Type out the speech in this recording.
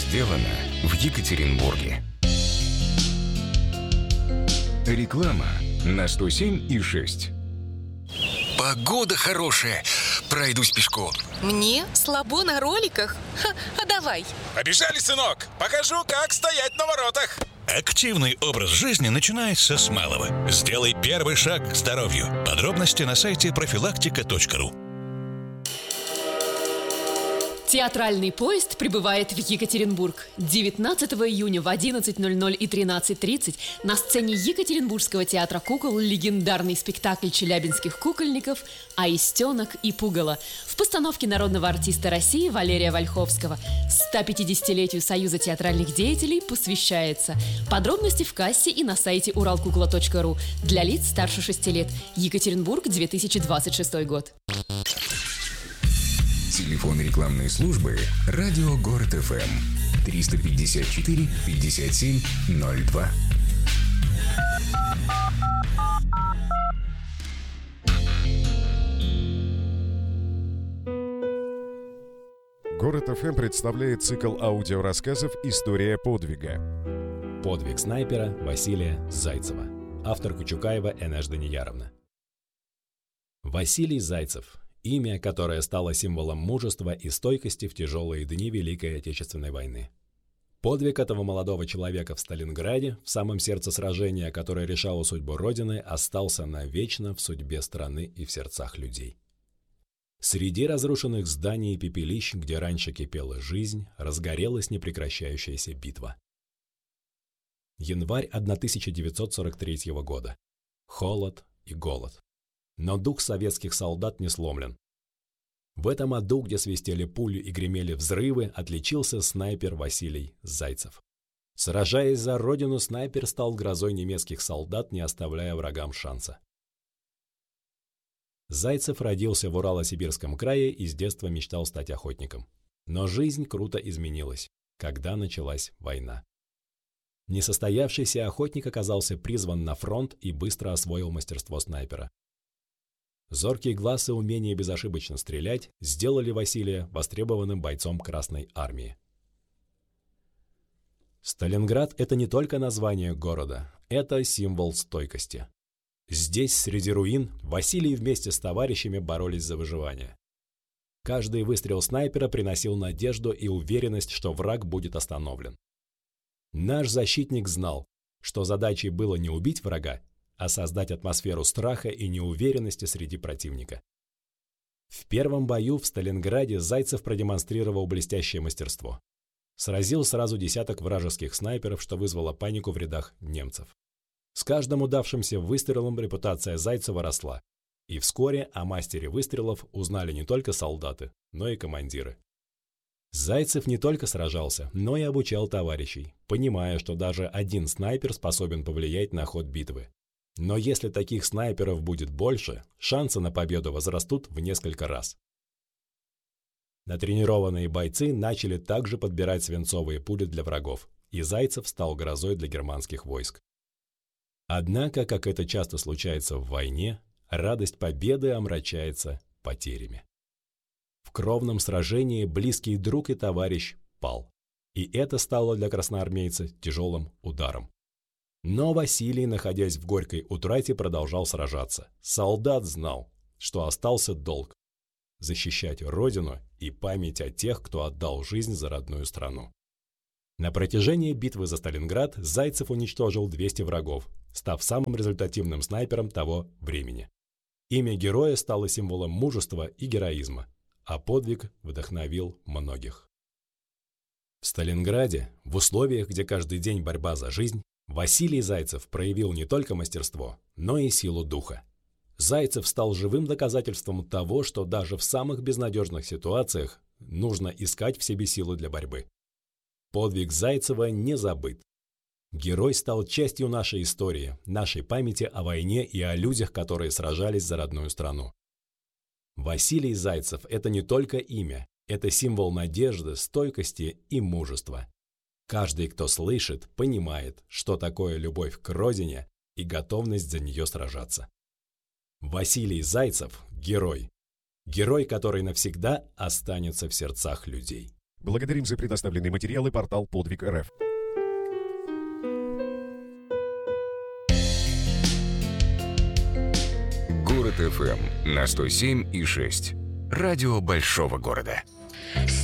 сделано в Екатеринбурге. Реклама на 107,6. Погода хорошая. Пройдусь пешком. Мне слабо на роликах? А давай. Побежали, сынок. Покажу, как стоять на воротах. Активный образ жизни начинается с малого. Сделай первый шаг к здоровью. Подробности на сайте профилактика.ру. Театральный поезд прибывает в Екатеринбург. 19 июня в 11:00 и 13:30 на сцене Екатеринбургского театра кукол легендарный спектакль челябинских кукольников «Аистенок и пугало» в постановке народного артиста России Валерия Вольховского. 150-летию Союза театральных деятелей посвящается. Подробности в кассе и на сайте уралкукла.ру. Для лиц старше 6 лет. Екатеринбург, 2026 год. Телефон рекламной службы «Радио Город ФМ» 354 57 02. Город ФМ представляет цикл аудиорассказов «История подвига». Подвиг снайпера Василия Зайцева. Автор Кучукаева Энеш Данияровна. Василий Зайцев. Имя, которое стало символом мужества и стойкости в тяжелые дни Великой Отечественной войны. Подвиг этого молодого человека в Сталинграде, в самом сердце сражения, которое решало судьбу Родины, остался навечно в судьбе страны и в сердцах людей. Среди разрушенных зданий и пепелищ, где раньше кипела жизнь, разгорелась непрекращающаяся битва. Январь 1943 года. Холод и голод. Но дух советских солдат не сломлен. В этом аду, где свистели пули и гремели взрывы, отличился снайпер Василий Зайцев. Сражаясь за родину, снайпер стал грозой немецких солдат, не оставляя врагам шанса. Зайцев родился в Урало-Сибирском крае и с детства мечтал стать охотником. Но жизнь круто изменилась, когда началась война. Несостоявшийся охотник оказался призван на фронт и быстро освоил мастерство снайпера. Зоркий глаз и умение безошибочно стрелять сделали Василия востребованным бойцом Красной армии. Сталинград – это не только название города, это символ стойкости. Здесь, среди руин, Василий вместе с товарищами боролись за выживание. Каждый выстрел снайпера приносил надежду и уверенность, что враг будет остановлен. Наш защитник знал, что задачей было не убить врага, а создать атмосферу страха и неуверенности среди противника. В первом бою в Сталинграде Зайцев продемонстрировал блестящее мастерство. Сразил сразу десяток вражеских снайперов, что вызвало панику в рядах немцев. С каждым удавшимся выстрелом репутация Зайцева росла, и вскоре о мастере выстрелов узнали не только солдаты, но и командиры. Зайцев не только сражался, но и обучал товарищей, понимая, что даже один снайпер способен повлиять на ход битвы. Но если таких снайперов будет больше, шансы на победу возрастут в несколько раз. Натренированные бойцы начали также подбирать свинцовые пули для врагов, и Зайцев стал грозой для германских войск. Однако, как это часто случается в войне, радость победы омрачается потерями. В кровном сражении близкий друг и товарищ пал, и это стало для красноармейца тяжелым ударом. Но Василий, находясь в горькой утрате, продолжал сражаться. Солдат знал, что остался долг – защищать родину и память о тех, кто отдал жизнь за родную страну. На протяжении битвы за Сталинград Зайцев уничтожил 200 врагов, став самым результативным снайпером того времени. Имя героя стало символом мужества и героизма, а подвиг вдохновил многих. В Сталинграде, в условиях, где каждый день борьба за жизнь, Василий Зайцев проявил не только мастерство, но и силу духа. Зайцев стал живым доказательством того, что даже в самых безнадежных ситуациях нужно искать в себе силы для борьбы. Подвиг Зайцева не забыт. Герой стал частью нашей истории, нашей памяти о войне и о людях, которые сражались за родную страну. Василий Зайцев – это не только имя, это символ надежды, стойкости и мужества. Каждый, кто слышит, понимает, что такое любовь к родине и готовность за нее сражаться. Василий Зайцев – герой. Герой, который навсегда останется в сердцах людей. Благодарим за предоставленные материалы портал Подвиг РФ. Город ФМ на 107,6. Радио большого города.